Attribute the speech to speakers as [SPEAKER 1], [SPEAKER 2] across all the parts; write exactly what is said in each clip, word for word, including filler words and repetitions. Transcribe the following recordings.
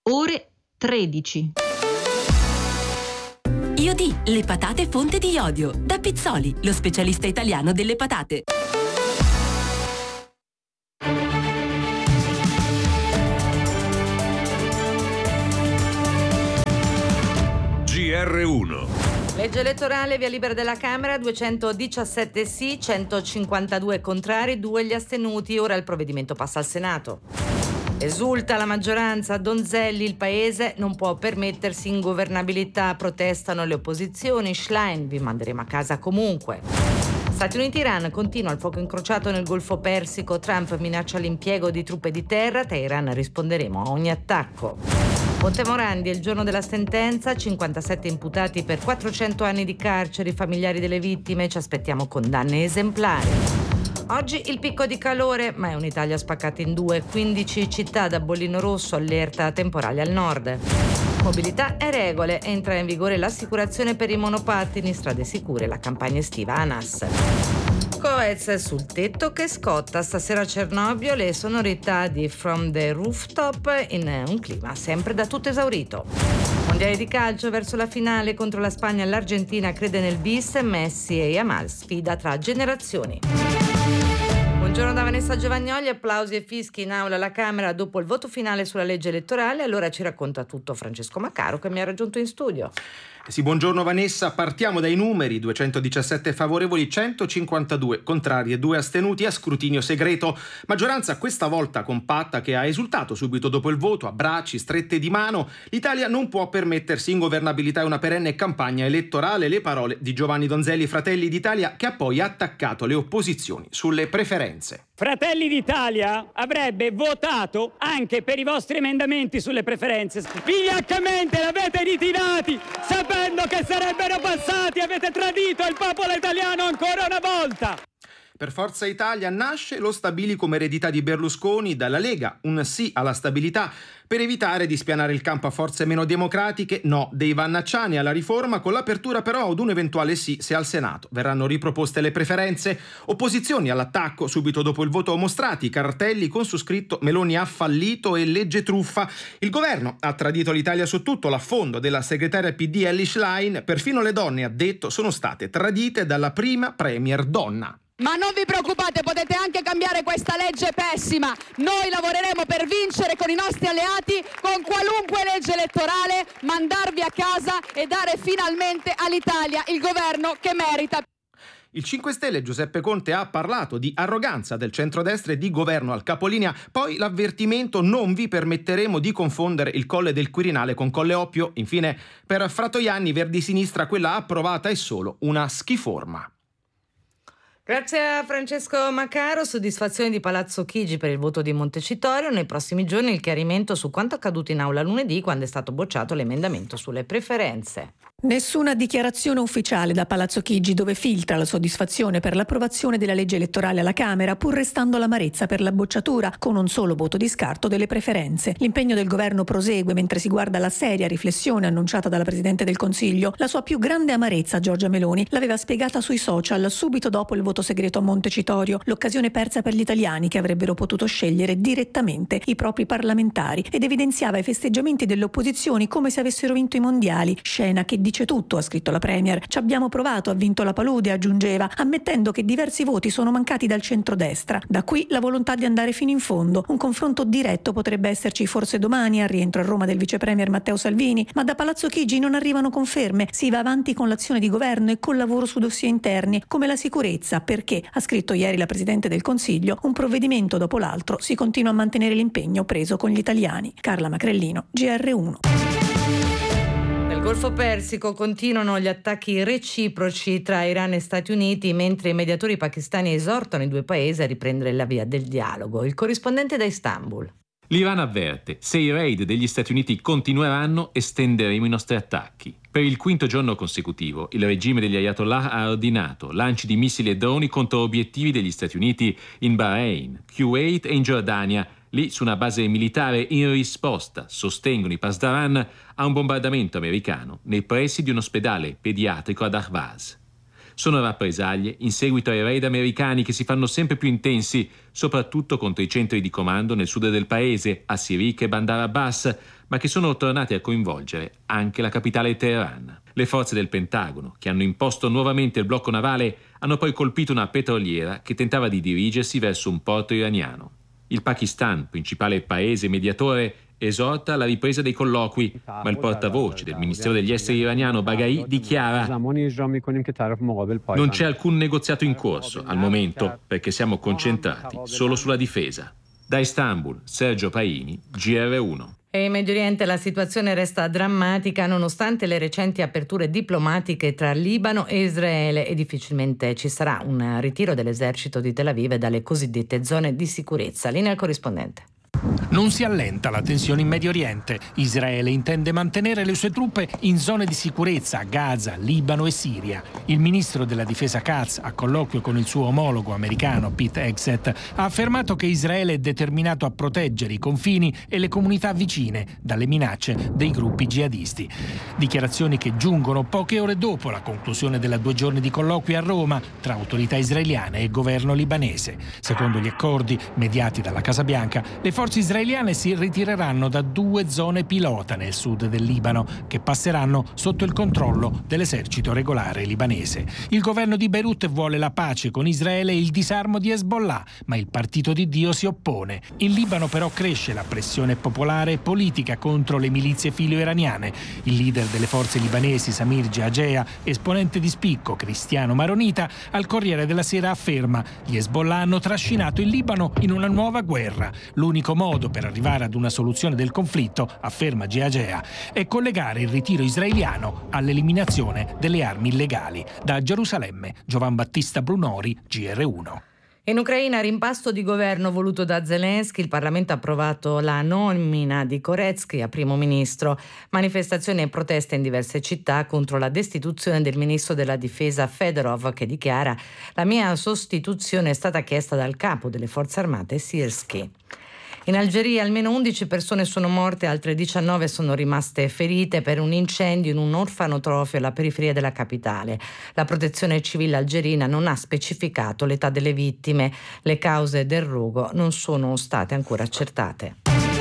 [SPEAKER 1] ore tredici.
[SPEAKER 2] Iodì, le patate fonte di iodio. Da Pizzoli, lo specialista italiano delle patate.
[SPEAKER 3] G R uno.
[SPEAKER 4] Legge elettorale, via libera della Camera, duecentodiciassette sì, centocinquantadue contrari, due gli astenuti. Ora il provvedimento passa al Senato. Esulta la maggioranza, Donzelli, il paese non può permettersi ingovernabilità, protestano le opposizioni, Schlein, vi manderemo a casa comunque. Stati Uniti-Iran, continua il fuoco incrociato nel Golfo Persico, Trump minaccia l'impiego di truppe di terra, Teheran risponderemo a ogni attacco. Ponte Morandi, è il giorno della sentenza, cinquantasette imputati per quattrocento anni di carcere, familiari delle vittime, ci aspettiamo condanne esemplari. Oggi il picco di calore, ma è un'Italia spaccata in due, quindici città da bollino rosso, allerta temporale al nord. Mobilità e regole, entra in vigore l'assicurazione per i monopattini, strade sicure, la campagna estiva ANAS. Coez sul tetto che scotta, stasera a Cernobbio le sonorità di From the Rooftop in un clima sempre da tutto esaurito. Mondiale di calcio, verso la finale contro la Spagna e l'Argentina, crede nel bis, Messi e Yamal, sfida tra generazioni. Buongiorno da Vanessa Giovagnoli, applausi e fischi in aula alla Camera dopo il voto finale sulla legge elettorale. Allora ci racconta tutto Francesco Macaro, che mi ha raggiunto in studio.
[SPEAKER 5] Sì, buongiorno Vanessa, partiamo dai numeri: duecentodiciassette favorevoli, centocinquantadue contrari e due astenuti a scrutinio segreto. Maggioranza questa volta compatta che ha esultato subito dopo il voto, abbracci, strette di mano. L'Italia non può permettersi ingovernabilità e una perenne campagna elettorale, le parole di Giovanni Donzelli, Fratelli d'Italia, che ha poi attaccato le opposizioni sulle preferenze.
[SPEAKER 6] Fratelli d'Italia avrebbe votato anche per i vostri emendamenti sulle preferenze. Vigliaccamente l'avete ritirati, sapendo che sarebbero passati. Avete tradito il popolo italiano ancora una volta.
[SPEAKER 5] Per Forza Italia nasce lo stabili come eredità di Berlusconi, dalla Lega un sì alla stabilità per evitare di spianare il campo a forze meno democratiche, no dei vannacciani alla riforma, con l'apertura però ad un eventuale sì se al Senato verranno riproposte le preferenze. Opposizioni all'attacco subito dopo il voto mostrati, cartelli con su scritto Meloni ha fallito e legge truffa. Il governo ha tradito l'Italia su tutto, l'affondo della segretaria P D Elly Schlein, perfino le donne, ha detto, sono state tradite dalla prima premier donna.
[SPEAKER 7] Ma non vi preoccupate, potete anche cambiare questa legge pessima. Noi lavoreremo per vincere con i nostri alleati, con qualunque legge elettorale, mandarvi a casa e dare finalmente all'Italia il governo che merita.
[SPEAKER 5] Il cinque Stelle Giuseppe Conte ha parlato di arroganza del centrodestra e di governo al capolinea, poi l'avvertimento: non vi permetteremo di confondere il Colle del Quirinale con Colle Oppio. Infine, per Fratoianni, Verdi Sinistra, quella approvata è solo una schiforma.
[SPEAKER 4] Grazie a Francesco Macaro. Soddisfazione di Palazzo Chigi per il voto di Montecitorio. Nei prossimi giorni il chiarimento su quanto accaduto in aula lunedì, quando è stato bocciato l'emendamento sulle preferenze.
[SPEAKER 8] Nessuna dichiarazione ufficiale da Palazzo Chigi, dove filtra la soddisfazione per l'approvazione della legge elettorale alla Camera, pur restando l'amarezza per la bocciatura, con un solo voto di scarto delle preferenze. L'impegno del governo prosegue mentre si guarda la seria riflessione annunciata dalla Presidente del Consiglio. La sua più grande amarezza, Giorgia Meloni, l'aveva spiegata sui social subito dopo il voto segreto a Montecitorio, l'occasione persa per gli italiani che avrebbero potuto scegliere direttamente i propri parlamentari, ed evidenziava i festeggiamenti delle opposizioni come se avessero vinto i mondiali, scena che dice tutto, ha scritto la Premier. Ci abbiamo provato, ha vinto la palude, aggiungeva, ammettendo che diversi voti sono mancati dal centrodestra. Da qui la volontà di andare fino in fondo. Un confronto diretto potrebbe esserci forse domani al rientro a Roma del vice premier Matteo Salvini, ma da Palazzo Chigi non arrivano conferme. Si va avanti con l'azione di governo e col lavoro su dossier interni, come la sicurezza, perché, ha scritto ieri la Presidente del Consiglio, un provvedimento dopo l'altro si continua a mantenere l'impegno preso con gli italiani. Carla Macrellino, G R uno.
[SPEAKER 4] Nel Golfo Persico continuano gli attacchi reciproci tra Iran e Stati Uniti, mentre i mediatori pakistani esortano i due paesi a riprendere la via del dialogo. Il corrispondente da Istanbul.
[SPEAKER 9] L'Iran avverte: se i raid degli Stati Uniti continueranno, estenderemo i nostri attacchi. Per il quinto giorno consecutivo, il regime degli Ayatollah ha ordinato lanci di missili e droni contro obiettivi degli Stati Uniti in Bahrain, Kuwait e in Giordania, lì su una base militare in risposta, sostengono i Pasdaran, a un bombardamento americano nei pressi di un ospedale pediatrico ad Ahvaz. Sono rappresaglie in seguito ai raid americani che si fanno sempre più intensi, soprattutto contro i centri di comando nel sud del paese, a Sirik e Bandar Abbas, ma che sono tornati a coinvolgere anche la capitale Teheran. Le forze del Pentagono, che hanno imposto nuovamente il blocco navale, hanno poi colpito una petroliera che tentava di dirigersi verso un porto iraniano. Il Pakistan, principale paese mediatore, esorta alla ripresa dei colloqui, ma il portavoce del Ministero degli Esteri iraniano Baghai dichiara: non c'è alcun negoziato in corso al momento perché siamo concentrati solo sulla difesa. Da Istanbul, Sergio Paini, G R uno.
[SPEAKER 4] E in Medio Oriente la situazione resta drammatica nonostante le recenti aperture diplomatiche tra Libano e Israele e difficilmente ci sarà un ritiro dell'esercito di Tel Aviv dalle cosiddette zone di sicurezza. Linea al corrispondente.
[SPEAKER 10] Non si allenta la tensione in Medio Oriente. Israele intende mantenere le sue truppe in zone di sicurezza a Gaza, Libano e Siria. Il ministro della difesa Katz, a colloquio con il suo omologo americano Pete Hegseth, ha affermato che Israele è determinato a proteggere i confini e le comunità vicine dalle minacce dei gruppi jihadisti. Dichiarazioni che giungono poche ore dopo la conclusione della due giorni di colloqui a Roma tra autorità israeliane e governo libanese. Secondo gli accordi mediati dalla Casa Bianca, le forze Le forze israeliane si ritireranno da due zone pilota nel sud del Libano, che passeranno sotto il controllo dell'esercito regolare libanese. Il governo di Beirut vuole la pace con Israele e il disarmo di Hezbollah, ma il Partito di Dio si oppone. In Libano però cresce la pressione popolare e politica contro le milizie filo-iraniane. Il leader delle forze libanesi, Samir Geagea, esponente di spicco cristiano maronita, al Corriere della Sera afferma: gli Hezbollah hanno trascinato il Libano in una nuova guerra. L'unico modo per arrivare ad una soluzione del conflitto, afferma Geagea, è collegare il ritiro israeliano all'eliminazione delle armi illegali. Da Gerusalemme, Giovan Battista Brunori, G R uno.
[SPEAKER 4] In Ucraina, rimpasto di governo voluto da Zelensky, il Parlamento ha approvato la nomina di Koretsky a primo ministro. Manifestazioni e proteste in diverse città contro la destituzione del ministro della difesa Fedorov, che dichiara: la mia sostituzione è stata chiesta dal capo delle forze armate Sirski. In Algeria almeno undici persone sono morte, altre diciannove sono rimaste ferite per un incendio in un orfanotrofio alla periferia della capitale. La protezione civile algerina non ha specificato l'età delle vittime. Le cause del rogo non sono state ancora accertate.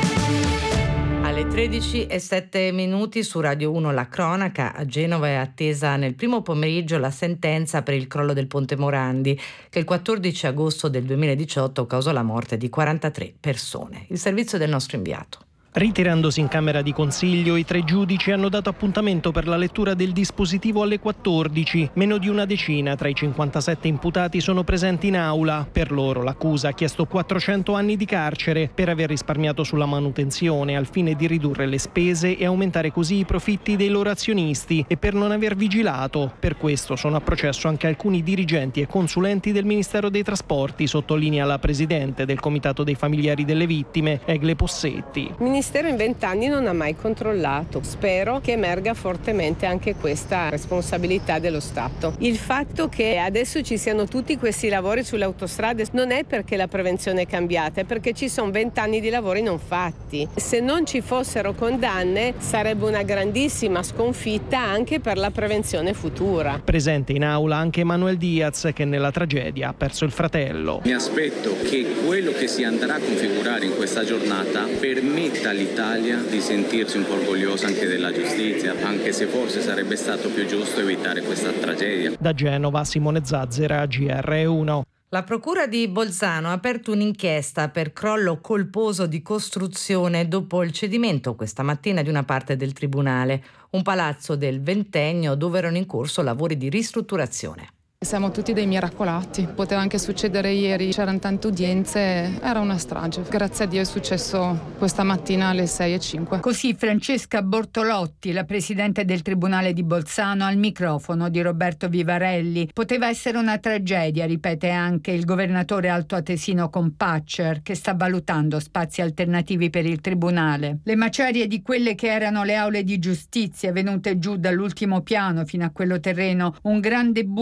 [SPEAKER 4] Alle tredici e sette minuti su Radio uno la cronaca. A Genova è attesa nel primo pomeriggio la sentenza per il crollo del Ponte Morandi, che il quattordici agosto del duemiladiciotto causò la morte di quarantatré persone. Il servizio del nostro inviato.
[SPEAKER 11] Ritirandosi in Camera di Consiglio, i tre giudici hanno dato appuntamento per la lettura del dispositivo alle quattordici. Meno di una decina tra i cinquantasette imputati sono presenti in aula. Per loro l'accusa ha chiesto quattrocento anni di carcere per aver risparmiato sulla manutenzione al fine di ridurre le spese e aumentare così i profitti dei loro azionisti e per non aver vigilato. Per questo sono a processo anche alcuni dirigenti e consulenti del Ministero dei Trasporti, sottolinea la presidente del Comitato dei Familiari delle Vittime, Egle Possetti.
[SPEAKER 12] Il Ministero in vent'anni non ha mai controllato. Spero che emerga fortemente anche questa responsabilità dello Stato. Il fatto che adesso ci siano tutti questi lavori sulle autostrade non è perché la prevenzione è cambiata, è perché ci sono vent'anni di lavori non fatti. Se non ci fossero condanne sarebbe una grandissima sconfitta anche per la prevenzione futura.
[SPEAKER 11] Presente in aula anche Manuel Diaz, che nella tragedia ha perso il fratello.
[SPEAKER 13] Mi aspetto che quello che si andrà a configurare in questa giornata permetta all'Italia di sentirsi un po' orgogliosa anche della giustizia, anche se forse sarebbe stato più giusto evitare questa tragedia.
[SPEAKER 11] Da Genova, Simone Zazzera, G R uno.
[SPEAKER 4] La procura di Bolzano ha aperto un'inchiesta per crollo colposo di costruzione dopo il cedimento questa mattina di una parte del tribunale, un palazzo del Ventennio dove erano in corso lavori di ristrutturazione.
[SPEAKER 14] Siamo tutti dei miracolati, poteva anche succedere ieri, c'erano tante udienze, era una strage. Grazie a Dio è successo questa mattina alle sei e cinque.
[SPEAKER 15] Così Francesca Bortolotti, la presidente del Tribunale di Bolzano, al microfono di Roberto Vivarelli. Poteva essere una tragedia, ripete anche il governatore altoatesino Compaccer, che sta valutando spazi alternativi per il Tribunale. Le macerie di quelle che erano le aule di giustizia venute giù dall'ultimo piano fino a quello terreno, un grande buco da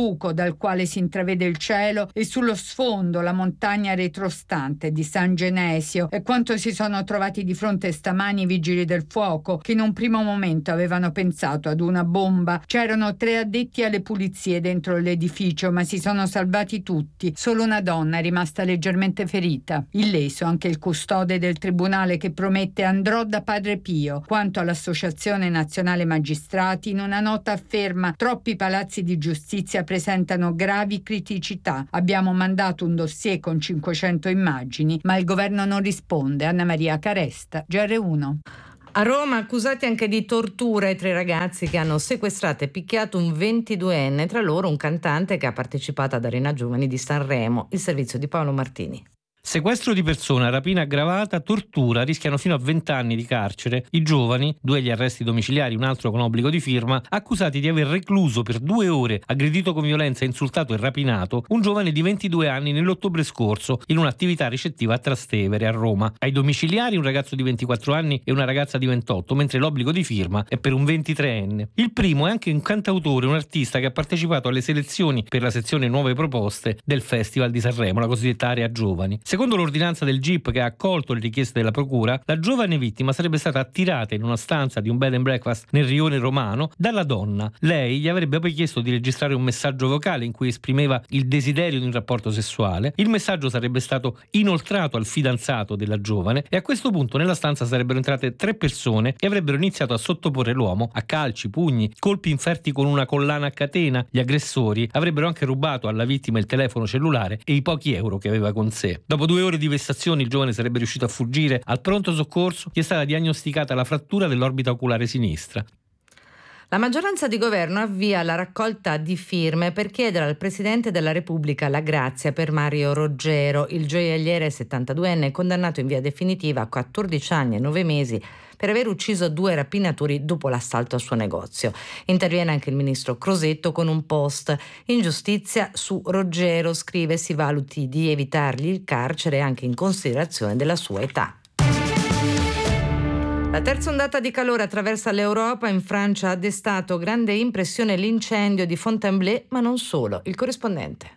[SPEAKER 15] dal quale si intravede il cielo e sullo sfondo la montagna retrostante di San Genesio, e quanto si sono trovati di fronte stamani i vigili del fuoco, che in un primo momento avevano pensato ad una bomba. C'erano tre addetti alle pulizie dentro l'edificio, ma si sono salvati tutti. Solo una donna è rimasta leggermente ferita. Illeso anche il custode del tribunale, che promette andrò da Padre Pio. Quanto all'Associazione Nazionale Magistrati, in una nota afferma: troppi palazzi di giustizia presentano gravi criticità. Abbiamo mandato un dossier con cinquecento immagini, ma il governo non risponde. Anna Maria Caresta, G R uno.
[SPEAKER 4] A Roma accusati anche di tortura i tre ragazzi che hanno sequestrato e picchiato un ventiduenne, tra loro un cantante che ha partecipato ad Arena Giovani di Sanremo. Il servizio di Paolo Martini.
[SPEAKER 11] Sequestro di persona, rapina aggravata, tortura, rischiano fino a venti anni di carcere i giovani, due agli arresti domiciliari, un altro con obbligo di firma, accusati di aver recluso per due ore, aggredito con violenza, insultato e rapinato un giovane di ventidue anni nell'ottobre scorso in un'attività ricettiva a Trastevere, a Roma. Ai domiciliari un ragazzo di ventiquattro anni e una ragazza di ventotto, mentre l'obbligo di firma è per un ventitreenne. Il primo è anche un cantautore, un artista che ha partecipato alle selezioni per la sezione Nuove Proposte del Festival di Sanremo, la cosiddetta area giovani. Secondo l'ordinanza del G I P, che ha accolto le richieste della procura, la giovane vittima sarebbe stata attirata in una stanza di un bed and breakfast nel rione romano dalla donna. Lei gli avrebbe poi chiesto di registrare un messaggio vocale in cui esprimeva il desiderio di un rapporto sessuale. Il messaggio sarebbe stato inoltrato al fidanzato della giovane e a questo punto nella stanza sarebbero entrate tre persone e avrebbero iniziato a sottoporre l'uomo a calci, pugni, colpi inferti con una collana a catena. Gli aggressori avrebbero anche rubato alla vittima il telefono cellulare e i pochi euro che aveva con sé. Dopo due ore di vessazioni il giovane sarebbe riuscito a fuggire. Al pronto soccorso gli è stata diagnosticata la frattura dell'orbita oculare sinistra.
[SPEAKER 4] La maggioranza di governo avvia la raccolta di firme per chiedere al Presidente della Repubblica la grazia per Mario Roggero, il gioielliere settantaduenne condannato in via definitiva a quattordici anni e nove mesi per aver ucciso due rapinatori dopo l'assalto al suo negozio. Interviene anche il ministro Crosetto con un post. In giustizia su Roggero, scrive, si valuti di evitargli il carcere anche in considerazione della sua età. La terza ondata di calore attraversa l'Europa. In Francia ha destato grande impressione l'incendio di Fontainebleau, ma non solo. Il corrispondente.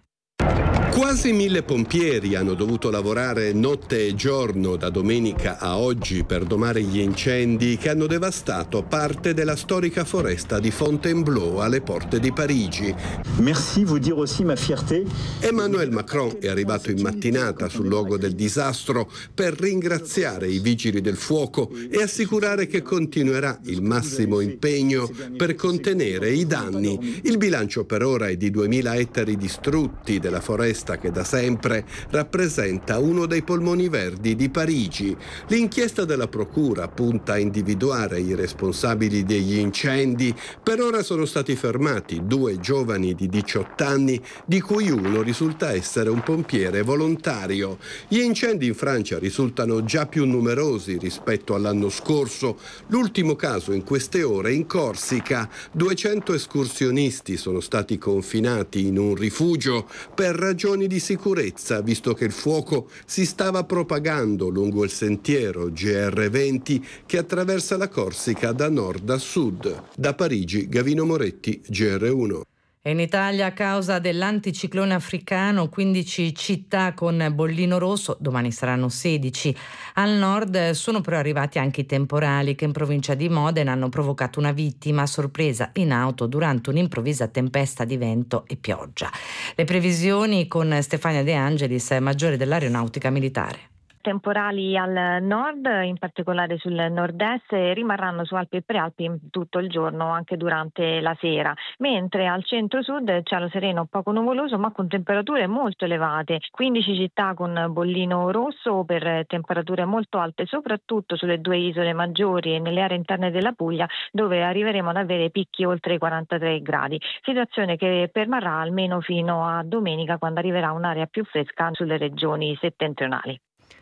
[SPEAKER 16] Quasi mille pompieri hanno dovuto lavorare notte e giorno da domenica a oggi per domare gli incendi che hanno devastato parte della storica foresta di Fontainebleau alle porte di Parigi.
[SPEAKER 17] Merci, vous dire aussi ma fierté.
[SPEAKER 16] Emmanuel Macron è arrivato in mattinata sul luogo del disastro per ringraziare i vigili del fuoco e assicurare che continuerà il massimo impegno per contenere i danni. Il bilancio per ora è di duemila ettari distrutti della foresta che da sempre rappresenta uno dei polmoni verdi di Parigi. L'inchiesta della procura punta a individuare i responsabili degli incendi. Per ora sono stati fermati due giovani di diciotto anni, di cui uno risulta essere un pompiere volontario. Gli incendi in Francia risultano già più numerosi rispetto all'anno scorso. L'ultimo caso in queste ore in Corsica. duecento escursionisti sono stati confinati in un rifugio per ragioni di sicurezza, visto che il fuoco si stava propagando lungo il sentiero G R venti che attraversa la Corsica da nord a sud. Da Parigi, Gavino Moretti, G R uno.
[SPEAKER 4] In Italia, a causa dell'anticiclone africano, quindici città con bollino rosso, domani saranno sedici. Al nord sono però arrivati anche i temporali che in provincia di Modena hanno provocato una vittima sorpresa in auto durante un'improvvisa tempesta di vento e pioggia. Le previsioni con Stefania De Angelis, maggiore dell'Aeronautica Militare.
[SPEAKER 18] Temporali al nord, in particolare sul nord-est, rimarranno su Alpi e Prealpi tutto il giorno, anche durante la sera, mentre al centro-sud cielo sereno poco nuvoloso ma con temperature molto elevate, quindici città con bollino rosso per temperature molto alte, soprattutto sulle due isole maggiori e nelle aree interne della Puglia, dove arriveremo ad avere picchi oltre i quarantatré gradi, situazione che permarrà almeno fino a domenica, quando arriverà un'area più fresca sulle regioni settentrionali.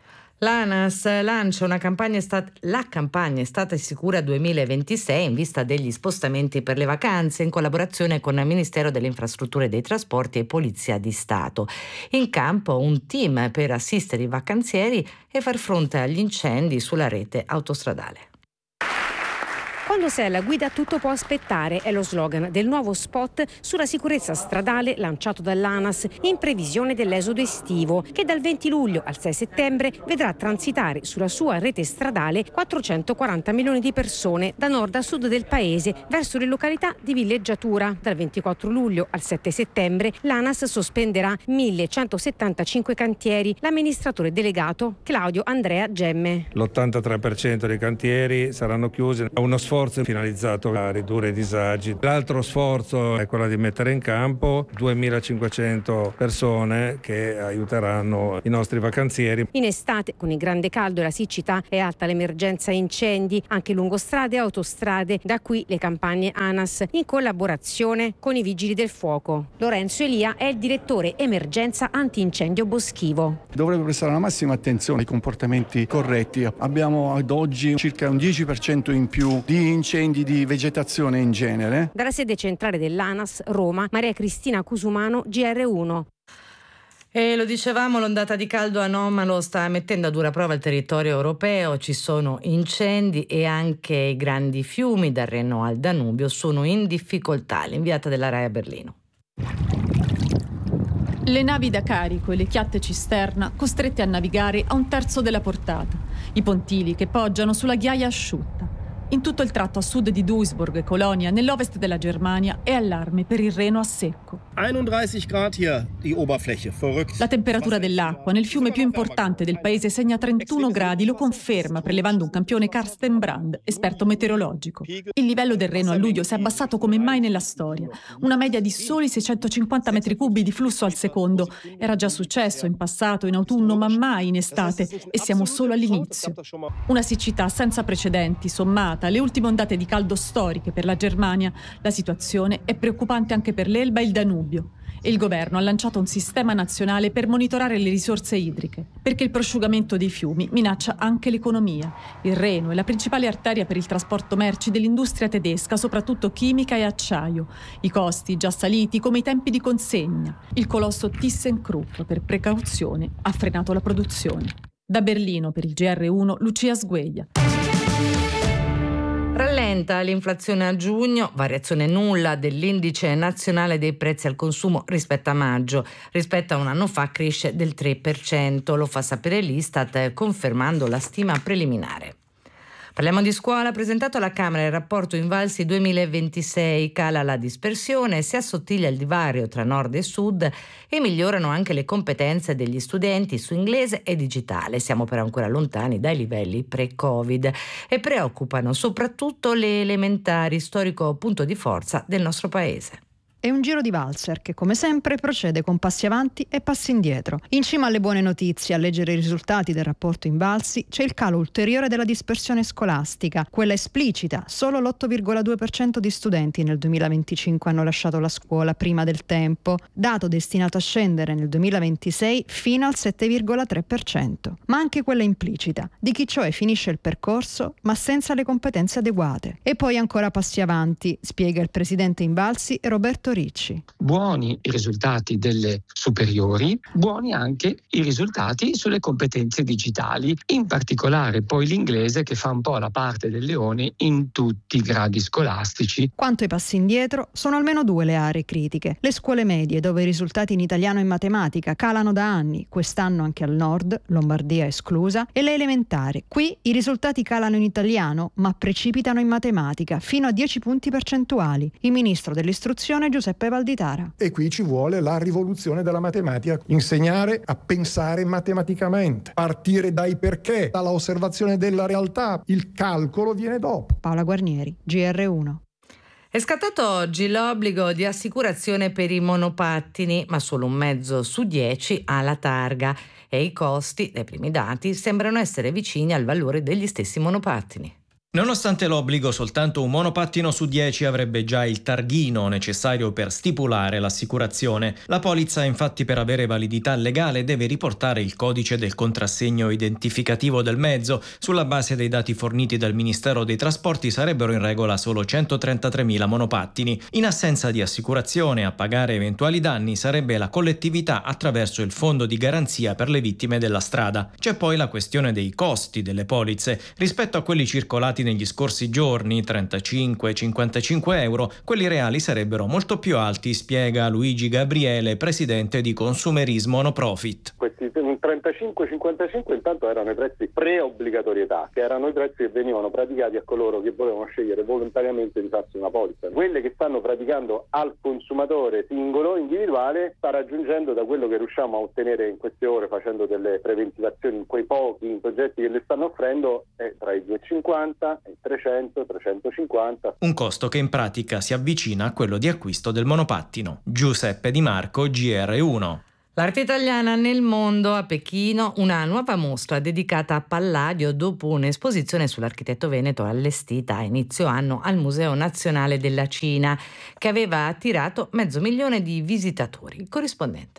[SPEAKER 4] L'ANAS lancia una campagna estate, la campagna Estate Sicura duemilaventisei in vista degli spostamenti per le vacanze, in collaborazione con il Ministero delle Infrastrutture e dei Trasporti e Polizia di Stato. In campo un team per assistere i vacanzieri e far fronte agli incendi sulla rete autostradale.
[SPEAKER 19] Quando sei alla guida tutto può aspettare è lo slogan del nuovo spot sulla sicurezza stradale lanciato dall'ANAS in previsione dell'esodo estivo che dal venti luglio al sei settembre vedrà transitare sulla sua rete stradale quattrocentoquaranta milioni di persone da nord a sud del paese verso le località di villeggiatura. Dal ventiquattro luglio al sette settembre l'ANAS sospenderà millecentosettantacinque cantieri. L'amministratore delegato Claudio Andrea Gemme.
[SPEAKER 20] L'ottantatré per cento dei cantieri saranno chiusi. Uno sforzo finalizzato a ridurre i disagi. L'altro sforzo è quello di mettere in campo duemilacinquecento persone che aiuteranno i nostri vacanzieri.
[SPEAKER 19] In estate, con il grande caldo e la siccità, è alta l'emergenza incendi, anche lungo strade e autostrade. Da qui le campagne ANAS, in collaborazione con i Vigili del Fuoco. Lorenzo Elia è il direttore emergenza antincendio boschivo.
[SPEAKER 21] Dovrebbe prestare la massima attenzione ai comportamenti corretti. Abbiamo ad oggi circa un dieci per cento in più di incendi di vegetazione in genere.
[SPEAKER 19] Dalla sede centrale dell'ANAS, Roma, Maria Cristina Cusumano, G R uno.
[SPEAKER 4] E lo dicevamo, l'ondata di caldo anomalo sta mettendo a dura prova il territorio europeo. Ci sono incendi e anche i grandi fiumi dal Reno al Danubio sono in difficoltà. L'inviata della Rai a Berlino.
[SPEAKER 22] Le navi da carico e le chiatte cisterna costrette a navigare a un terzo della portata. I pontili che poggiano sulla ghiaia asciutta. In tutto il tratto a sud di Duisburg e Colonia, nell'ovest della Germania, è allarme per il Reno a secco.
[SPEAKER 23] einunddreißig Grad hier, die Oberfläche, verrückt.
[SPEAKER 22] La temperatura dell'acqua nel fiume più importante del paese segna trentuno gradi, lo conferma prelevando un campione Karsten Brand, esperto meteorologico. Il livello del Reno a luglio si è abbassato come mai nella storia, una media di soli seicentocinquanta metri cubi di flusso al secondo. Era già successo in passato, in autunno, ma mai in estate, e siamo solo all'inizio. Una siccità senza precedenti, sommata alle ultime ondate di caldo storiche per la Germania. La situazione è preoccupante anche per l'Elba e il Danubio. E il governo ha lanciato un sistema nazionale per monitorare le risorse idriche, perché il prosciugamento dei fiumi minaccia anche l'economia. Il Reno è la principale arteria per il trasporto merci dell'industria tedesca, soprattutto chimica e acciaio. I costi già saliti come i tempi di consegna. Il colosso ThyssenKrupp, per precauzione, ha frenato la produzione. Da Berlino per il G R uno, Lucia Sgueglia.
[SPEAKER 4] Rallenta l'inflazione a giugno, variazione nulla dell'indice nazionale dei prezzi al consumo rispetto a maggio. Rispetto a un anno fa cresce del tre per cento, lo fa sapere l'Istat confermando la stima preliminare. Parliamo di scuola. Presentato alla Camera il rapporto Invalsi duemilaventisei, cala la dispersione, si assottiglia il divario tra nord e sud e migliorano anche le competenze degli studenti su inglese e digitale. Siamo però ancora lontani dai livelli pre-Covid e preoccupano soprattutto le elementari, storico punto di forza del nostro paese.
[SPEAKER 24] È un giro di valzer che, come sempre, procede con passi avanti e passi indietro. In cima alle buone notizie, a leggere i risultati del rapporto Invalsi, c'è il calo ulteriore della dispersione scolastica, quella esplicita. Solo l'otto virgola due per cento di studenti nel duemilaventicinque hanno lasciato la scuola prima del tempo, dato destinato a scendere nel duemilaventisei fino al sette virgola tre per cento. Ma anche quella implicita, di chi cioè finisce il percorso ma senza le competenze adeguate. E poi ancora passi avanti, spiega il presidente Invalsi Roberto Ricci.
[SPEAKER 25] Buoni i risultati delle superiori, buoni anche i risultati sulle competenze digitali, in particolare poi l'inglese che fa un po' la parte del leone in tutti i gradi scolastici.
[SPEAKER 24] Quanto ai passi indietro, sono almeno due le aree critiche. Le scuole medie, dove i risultati in italiano e matematica calano da anni, quest'anno anche al nord, Lombardia esclusa, e le elementari. Qui i risultati calano in italiano, ma precipitano in matematica, fino a dieci punti percentuali. Il ministro dell'istruzione Giuseppe Valditara.
[SPEAKER 26] E qui ci vuole la rivoluzione della matematica, insegnare a pensare matematicamente, partire dai perché, dalla osservazione della realtà, il calcolo viene dopo.
[SPEAKER 24] Paola Guarnieri, G R uno.
[SPEAKER 4] È scattato oggi l'obbligo di assicurazione per i monopattini, ma solo un mezzo su dieci ha la targa e i costi, dai primi dati, sembrano essere vicini al valore degli stessi monopattini.
[SPEAKER 27] Nonostante l'obbligo, soltanto un monopattino su dieci avrebbe già il targhino necessario per stipulare l'assicurazione. La polizza, infatti, per avere validità legale deve riportare il codice del contrassegno identificativo del mezzo. Sulla base dei dati forniti dal Ministero dei Trasporti sarebbero in regola solo centotrentatremila monopattini. In assenza di assicurazione, a pagare eventuali danni sarebbe la collettività attraverso il fondo di garanzia per le vittime della strada. C'è poi la questione dei costi delle polizze. Rispetto a quelli circolati negli scorsi giorni, trentacinque cinquantacinque euro, quelli reali sarebbero molto più alti, spiega Luigi Gabriele, presidente di Consumerismo No Profit.
[SPEAKER 1] Questi trentacinque cinquantacinque intanto erano i prezzi pre-obbligatorietà, che erano i prezzi che venivano praticati a coloro che volevano scegliere volontariamente di farsi una polizza. Quelle che stanno praticando al consumatore singolo, individuale, sta raggiungendo, da quello che riusciamo a ottenere in queste ore facendo delle preventivazioni in quei pochi progetti che le stanno offrendo, è tra i duecentocinquanta e i trecento trecentocinquanta.
[SPEAKER 27] Un costo che in pratica si avvicina a quello di acquisto del monopattino. Giuseppe Di Marco, G R uno.
[SPEAKER 4] L'arte italiana nel mondo, a Pechino, una nuova mostra dedicata a Palladio dopo un'esposizione sull'architetto veneto allestita a inizio anno al Museo Nazionale della Cina, che aveva attirato mezzo milione di visitatori. Il corrispondente.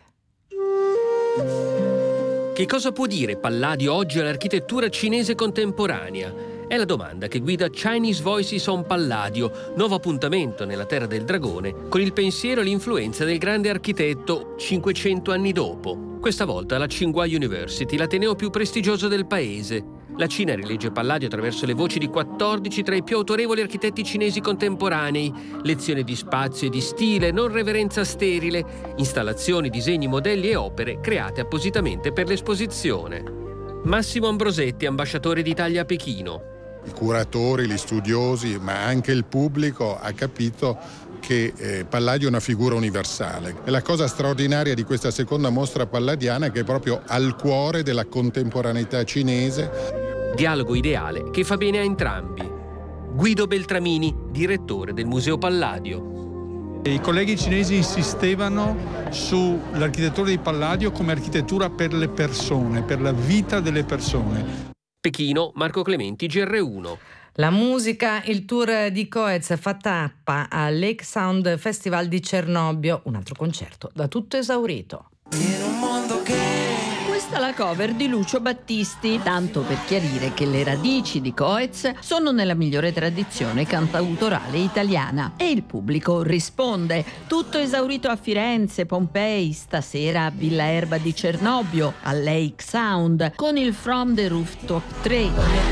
[SPEAKER 2] Che cosa può dire Palladio oggi all'architettura cinese contemporanea? È la domanda che guida Chinese Voices on Palladio, nuovo appuntamento nella Terra del Dragone, con il pensiero e l'influenza del grande architetto cinquecento anni dopo. Questa volta alla Tsinghua University, l'ateneo più prestigioso del paese. La Cina rilegge Palladio attraverso le voci di quattordici tra i più autorevoli architetti cinesi contemporanei, lezioni di spazio e di stile, non reverenza sterile, installazioni, disegni, modelli e opere create appositamente per l'esposizione. Massimo Ambrosetti, ambasciatore d'Italia a Pechino.
[SPEAKER 3] I curatori, gli studiosi, ma anche il pubblico ha capito che eh, Palladio è una figura universale. E la cosa straordinaria di questa seconda mostra palladiana è che è proprio al cuore della contemporaneità cinese.
[SPEAKER 2] Dialogo ideale che fa bene a entrambi. Guido Beltramini, direttore del Museo Palladio.
[SPEAKER 5] I colleghi cinesi insistevano sull'architettura di Palladio come architettura per le persone, per la vita delle persone.
[SPEAKER 2] Pechino, Marco Clementi, G R uno.
[SPEAKER 4] La musica, il tour di Coez fa tappa al Lake Sound Festival di Cernobbio, un altro concerto da tutto esaurito.
[SPEAKER 6] In un mondo che... Questa è la cover di Lucio Battisti, tanto per chiarire che le radici di Coez sono nella migliore tradizione cantautorale italiana. E il pubblico risponde. Tutto esaurito a Firenze, Pompei, stasera a Villa Erba di Cernobbio, al Lake Sound, con il From the Rooftop tre.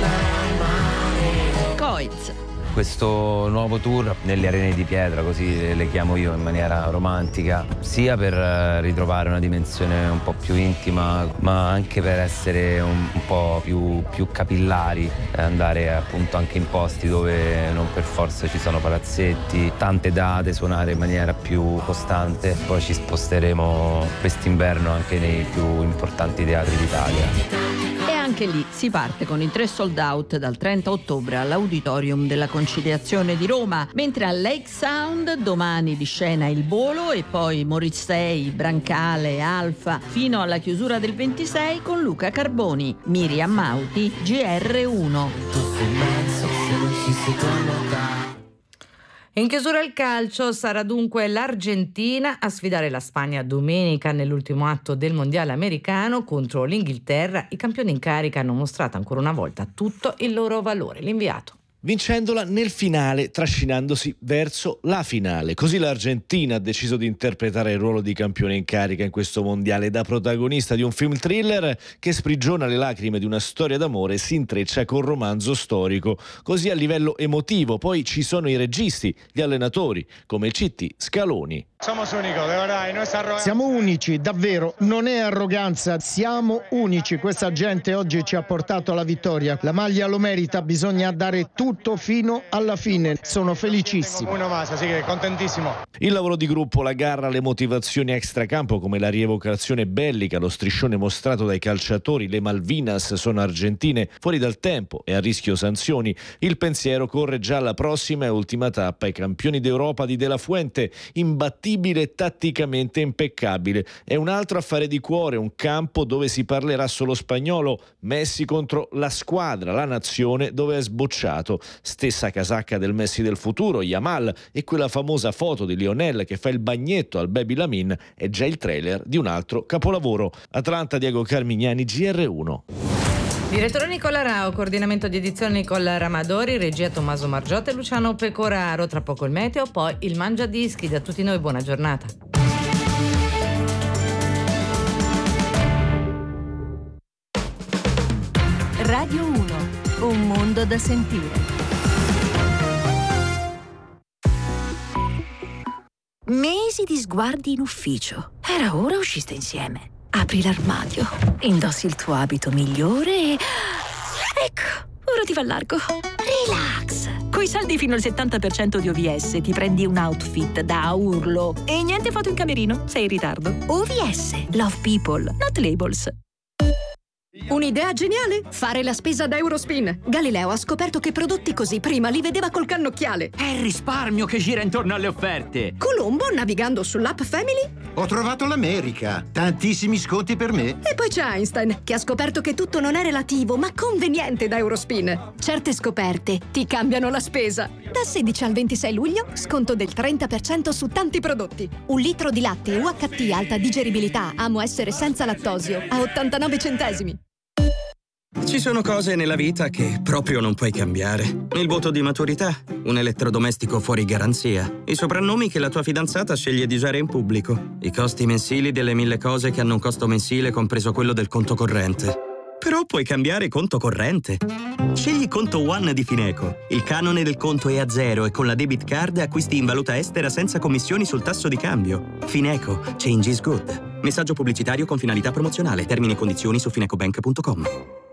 [SPEAKER 6] Coez.
[SPEAKER 7] Questo nuovo tour nelle arene di pietra, così le chiamo io in maniera romantica, sia per ritrovare una dimensione un po' più intima, ma anche per essere un, un po' più, più capillari, andare appunto anche in posti dove non per forza ci sono palazzetti, tante date, suonare in maniera più costante. Poi ci sposteremo quest'inverno anche nei più importanti teatri d'Italia.
[SPEAKER 6] E anche lì si parte con i tre sold out dal trenta ottobre all'Auditorium della Conciliazione di Roma, mentre al Lake Sound domani di scena il Volo e poi Morissei, Brancale, Alfa, fino alla chiusura del ventisei con Luca Carboni. Miriam Mauti, G R uno.
[SPEAKER 4] In chiusura il calcio sarà dunque l'Argentina a sfidare la Spagna domenica nell'ultimo atto del mondiale americano contro l'Inghilterra. I campioni in carica hanno mostrato ancora una volta tutto il loro valore. L'inviato.
[SPEAKER 8] Vincendola nel finale, trascinandosi verso la finale. Così l'Argentina ha deciso di interpretare il ruolo di campione in carica in questo mondiale. Da protagonista di un film thriller che sprigiona le lacrime di una storia d'amore, si intreccia con romanzo storico. Così a livello emotivo. Poi ci sono i registi, gli allenatori, come il C T Scaloni.
[SPEAKER 28] Siamo unici, davvero, non è arroganza, siamo unici. Questa gente oggi ci ha portato alla vittoria. La maglia lo merita, bisogna dare tutto fino alla fine. Sono felicissimo.
[SPEAKER 8] Uno massa, sì, contentissimo. Il lavoro di gruppo, la gara, le motivazioni extracampo come la rievocazione bellica, lo striscione mostrato dai calciatori, le Malvinas sono argentine, fuori dal tempo e a rischio sanzioni. Il pensiero corre già alla prossima e ultima tappa, i campioni d'Europa di De La Fuente, imbattibili e tatticamente impeccabile. È un altro affare di cuore, un campo dove si parlerà solo spagnolo. Messi contro la squadra, la nazione dove è sbocciato. Stessa casacca del Messi del futuro, Yamal, e quella famosa foto di Lionel che fa il bagnetto al Baby Lamin è già il trailer di un altro capolavoro. Atlanta, Diego Carmignani, G R uno.
[SPEAKER 4] Direttore Nicola Rao, coordinamento di edizione Nicola Ramadori, regia Tommaso Margiotta e Luciano Pecoraro. Tra poco il meteo, poi il Mangiadischi. Da tutti noi buona giornata.
[SPEAKER 29] Radio uno.
[SPEAKER 9] Un mondo da sentire. Mesi di sguardi in ufficio. Era ora usciste insieme. Apri l'armadio, indossi il tuo abito migliore e... Ecco, ora ti va largo. Relax! Coi saldi fino al settanta per cento di O V S ti prendi un outfit da urlo. E niente foto in camerino, sei in ritardo. O V S, love people, not labels.
[SPEAKER 10] Un'idea geniale? Fare la spesa da Eurospin. Galileo ha scoperto che prodotti così prima li vedeva col cannocchiale.
[SPEAKER 11] È il risparmio che gira intorno alle offerte.
[SPEAKER 10] Colombo, navigando sull'app Family,
[SPEAKER 12] ho trovato l'America. Tantissimi sconti per me.
[SPEAKER 10] E poi c'è Einstein, che ha scoperto che tutto non è relativo, ma conveniente da Eurospin. Certe scoperte ti cambiano la spesa. Da sedici al ventisei luglio, sconto del trenta per cento su tanti prodotti. Un litro di latte U H T alta digeribilità Amo Essere senza lattosio a ottantanove centesimi.
[SPEAKER 11] Ci sono cose nella vita che proprio non puoi cambiare. Il voto di maturità, un elettrodomestico fuori garanzia, i soprannomi che la tua fidanzata sceglie di usare in pubblico, i costi mensili delle mille cose che hanno un costo mensile compreso quello del conto corrente. Però puoi cambiare conto corrente. Scegli Conto One di Fineco. Il canone del conto è a zero e con la debit card acquisti in valuta estera senza commissioni sul tasso di cambio. Fineco. Change is good. Messaggio pubblicitario con finalità promozionale. Termini e condizioni su finecobank punto com.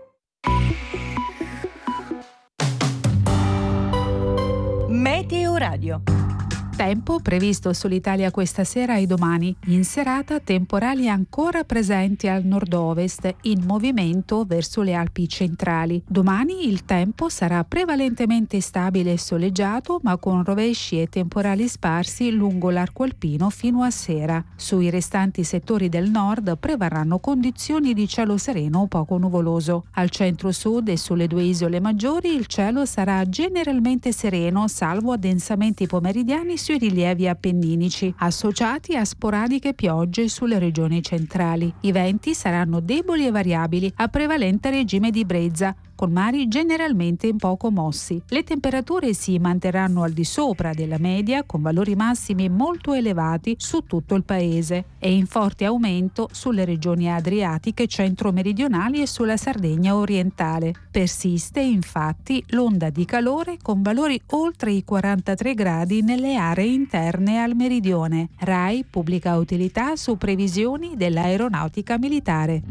[SPEAKER 13] Meteo Radio.
[SPEAKER 14] Tempo previsto sull'Italia questa sera e domani. In serata temporali ancora presenti al nord-ovest, in movimento verso le Alpi centrali. Domani il tempo sarà prevalentemente stabile e soleggiato, ma con rovesci e temporali sparsi lungo l'arco alpino fino a sera. Sui restanti settori del nord prevarranno condizioni di cielo sereno o poco nuvoloso. Al centro-sud e sulle due isole maggiori il cielo sarà generalmente sereno, salvo addensamenti pomeridiani sui rilievi appenninici, associati a sporadiche piogge sulle regioni centrali. I venti saranno deboli e variabili, a prevalente regime di brezza, con mari generalmente poco mossi. Le temperature si manterranno al di sopra della media, con valori massimi molto elevati su tutto il paese, e in forte aumento sulle regioni adriatiche centro-meridionali e sulla Sardegna orientale. Persiste infatti l'onda di calore con valori oltre i quarantatré gradi nelle aree interne al meridione. RAI pubblica utilità su previsioni dell'aeronautica militare.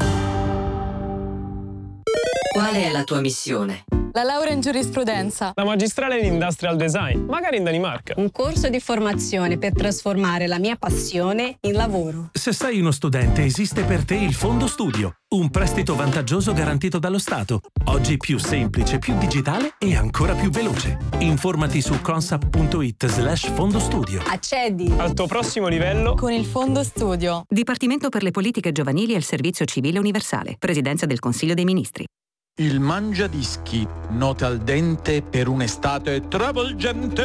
[SPEAKER 15] Qual è la tua missione?
[SPEAKER 17] La laurea in giurisprudenza.
[SPEAKER 29] La magistrale in industrial design, magari in Danimarca.
[SPEAKER 17] Un corso di formazione per trasformare la mia passione in lavoro.
[SPEAKER 30] Se sei uno studente, esiste per te il Fondo Studio, un prestito vantaggioso garantito dallo Stato. Oggi più semplice, più digitale e ancora più veloce. Informati su consap.it slash Fondo Studio.
[SPEAKER 17] Accedi
[SPEAKER 29] al tuo prossimo livello
[SPEAKER 17] con il Fondo Studio.
[SPEAKER 31] Dipartimento per le politiche giovanili e il servizio civile universale. Presidenza del Consiglio dei Ministri.
[SPEAKER 32] Il mangiadischi, note al dente per un'estate travolgente.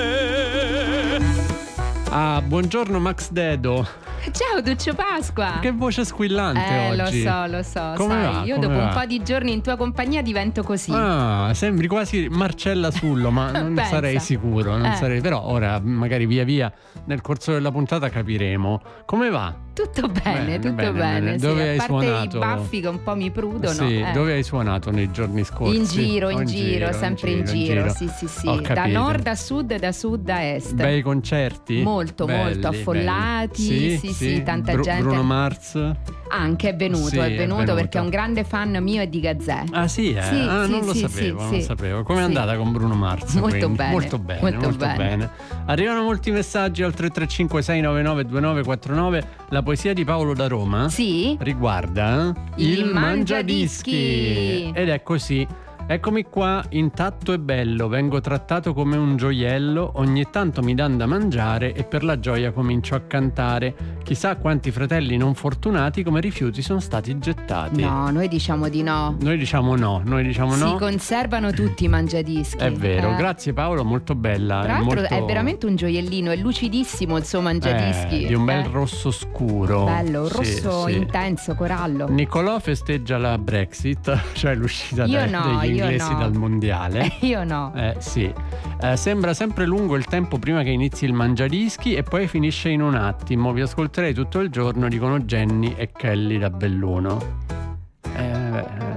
[SPEAKER 33] Ah, buongiorno Max Dedo.
[SPEAKER 34] Ciao Duccio Pasqua.
[SPEAKER 33] Che voce squillante
[SPEAKER 34] eh,
[SPEAKER 33] oggi.
[SPEAKER 34] Lo so, lo so.
[SPEAKER 33] Come
[SPEAKER 34] sai,
[SPEAKER 33] va?
[SPEAKER 34] io
[SPEAKER 33] Come
[SPEAKER 34] dopo
[SPEAKER 33] va?
[SPEAKER 34] un po' di giorni in tua compagnia divento così.
[SPEAKER 33] Ah, sembri quasi Marcella Sullo, ma non sarei sicuro, non
[SPEAKER 34] eh.
[SPEAKER 33] sarei, però ora magari via via nel corso della puntata capiremo. Come va?
[SPEAKER 34] Tutto bene,
[SPEAKER 33] bene
[SPEAKER 34] tutto
[SPEAKER 33] bene,
[SPEAKER 34] bene.
[SPEAKER 33] bene.
[SPEAKER 34] Sì,
[SPEAKER 33] Dove
[SPEAKER 34] a
[SPEAKER 33] hai
[SPEAKER 34] parte
[SPEAKER 33] suonato?
[SPEAKER 34] i baffi che un po' mi prudono.
[SPEAKER 33] Sì,
[SPEAKER 34] eh.
[SPEAKER 33] dove hai suonato nei giorni scorsi?
[SPEAKER 34] In giro, in,
[SPEAKER 33] in
[SPEAKER 34] giro,
[SPEAKER 33] giro,
[SPEAKER 34] sempre
[SPEAKER 33] in
[SPEAKER 34] in
[SPEAKER 33] giro,
[SPEAKER 34] giro.
[SPEAKER 33] in giro.
[SPEAKER 34] Sì, sì, sì.
[SPEAKER 33] Ho
[SPEAKER 34] Da
[SPEAKER 33] capito.
[SPEAKER 34] nord a sud e da sud a est.
[SPEAKER 33] Bei concerti?
[SPEAKER 34] Molto,
[SPEAKER 33] belli,
[SPEAKER 34] molto affollati.
[SPEAKER 33] belli.
[SPEAKER 34] Sì, sì, sì, tanta
[SPEAKER 33] Bru-
[SPEAKER 34] gente.
[SPEAKER 33] Bruno Mars?
[SPEAKER 34] Anche è venuto,
[SPEAKER 33] Sì,
[SPEAKER 34] è,
[SPEAKER 33] è
[SPEAKER 34] venuto
[SPEAKER 33] venuto.
[SPEAKER 34] perché è un grande fan mio e di Gazzè.
[SPEAKER 33] Ah sì, eh?
[SPEAKER 34] Sì,
[SPEAKER 33] ah,
[SPEAKER 34] sì,
[SPEAKER 33] non lo
[SPEAKER 34] sì,
[SPEAKER 33] sapevo,
[SPEAKER 34] sì,
[SPEAKER 33] non
[SPEAKER 34] sì.
[SPEAKER 33] sapevo. Com'è
[SPEAKER 34] Sì.
[SPEAKER 33] andata con Bruno Mars?
[SPEAKER 34] Molto
[SPEAKER 33] quindi?
[SPEAKER 34] bene,
[SPEAKER 33] Molto bene,
[SPEAKER 34] molto
[SPEAKER 33] molto,
[SPEAKER 34] bene.
[SPEAKER 33] bene. Arrivano molti messaggi al tre tre cinque sei nove nove due nove quattro nove. La poesia di Paolo da Roma
[SPEAKER 34] sì?
[SPEAKER 33] riguarda
[SPEAKER 34] Il mangiadischi.
[SPEAKER 33] Ed è così. Eccomi qua, intatto e bello, vengo trattato come un gioiello, ogni tanto mi dan da mangiare e per la gioia comincio a cantare. Chissà quanti fratelli non fortunati come rifiuti sono stati gettati.
[SPEAKER 34] No, noi diciamo di no.
[SPEAKER 33] Noi diciamo no, noi diciamo
[SPEAKER 34] Si
[SPEAKER 33] no.
[SPEAKER 34] conservano tutti i mangiadischi.
[SPEAKER 33] È vero,
[SPEAKER 34] eh.
[SPEAKER 33] grazie Paolo, molto bella.
[SPEAKER 34] Tra
[SPEAKER 33] è,
[SPEAKER 34] l'altro
[SPEAKER 33] molto...
[SPEAKER 34] è veramente un gioiellino, è lucidissimo il suo mangiadischi.
[SPEAKER 33] Eh, di un bel
[SPEAKER 34] eh.
[SPEAKER 33] rosso scuro.
[SPEAKER 34] Bello, un
[SPEAKER 33] Sì,
[SPEAKER 34] rosso
[SPEAKER 33] sì.
[SPEAKER 34] intenso, corallo.
[SPEAKER 33] Nicolò festeggia la Brexit, cioè l'uscita
[SPEAKER 34] Io
[SPEAKER 33] dai-
[SPEAKER 34] no,
[SPEAKER 33] degli
[SPEAKER 34] io
[SPEAKER 33] inglesi
[SPEAKER 34] no.
[SPEAKER 33] dal mondiale.
[SPEAKER 34] Io no.
[SPEAKER 33] Eh sì. Eh, sembra sempre lungo il tempo prima che inizi il mangiadischi e poi finisce in un attimo. Vi ascolterei tutto il giorno, dicono Jenny e Kelly da Belluno. Eh, beh,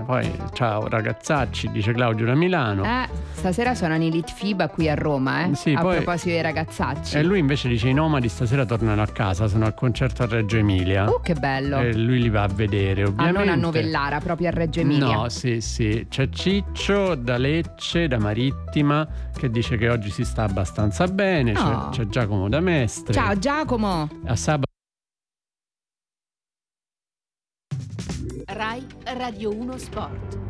[SPEAKER 33] poi ciao ragazzacci, dice Claudio da Milano.
[SPEAKER 34] Eh, stasera suonano i Litfiba qui a Roma, eh?
[SPEAKER 33] Sì,
[SPEAKER 34] a
[SPEAKER 33] poi,
[SPEAKER 34] proposito dei ragazzacci.
[SPEAKER 33] E lui invece dice i Nomadi stasera tornano a casa, sono al concerto a Reggio Emilia.
[SPEAKER 34] Oh, che bello.
[SPEAKER 33] E lui li va a vedere, ovviamente.
[SPEAKER 34] Ah, non a Novellara, proprio a Reggio Emilia.
[SPEAKER 33] No, sì, sì. C'è Ciccio da Lecce, da Marittima, che dice che oggi si sta abbastanza bene.
[SPEAKER 34] Oh.
[SPEAKER 33] C'è, c'è Giacomo da Mestre.
[SPEAKER 34] Ciao Giacomo.
[SPEAKER 33] A sabato.
[SPEAKER 1] Rai Radio uno Sport.